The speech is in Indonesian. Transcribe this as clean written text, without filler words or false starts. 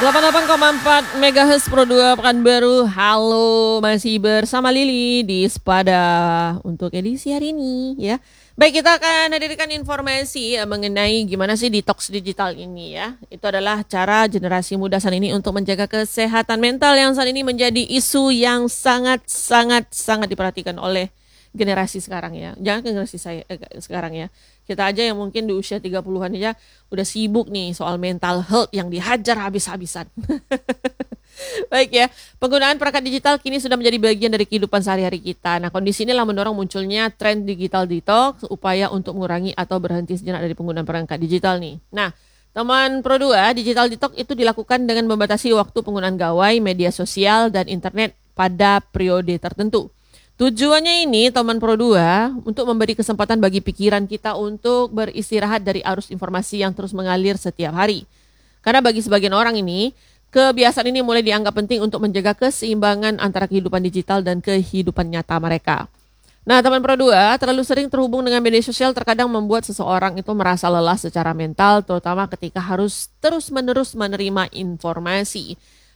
88,4 MHz Pro 2 Pekanbaru. Halo, masih bersama Lili di Sepada untuk edisi hari ini ya. Baik, kita akan hadirkan informasi mengenai gimana sih detox digital ini ya. Itu adalah cara generasi muda saat ini untuk menjaga kesehatan mental yang saat ini menjadi isu yang sangat diperhatikan oleh generasi sekarang ya. Jangan generasi saya sekarang ya. Kita aja yang mungkin di usia 30-an aja udah sibuk nih soal mental health yang dihajar habis-habisan. Baik ya, penggunaan perangkat digital kini sudah menjadi bagian dari kehidupan sehari-hari kita. Nah, kondisi inilah mendorong munculnya tren digital detox, upaya untuk mengurangi atau berhenti sejenak dari penggunaan perangkat digital nih. Nah, teman Pro 2, digital detox itu dilakukan dengan membatasi waktu penggunaan gawai, media sosial, dan internet pada periode tertentu. Tujuannya ini, teman Pro 2, untuk memberi kesempatan bagi pikiran kita untuk beristirahat dari arus informasi yang terus mengalir setiap hari. Karena bagi sebagian orang ini, kebiasaan ini mulai dianggap penting untuk menjaga keseimbangan antara kehidupan digital dan kehidupan nyata mereka. Nah, teman Pro 2, terlalu sering terhubung dengan media sosial terkadang membuat seseorang itu merasa lelah secara mental, terutama ketika harus terus-menerus menerima informasi.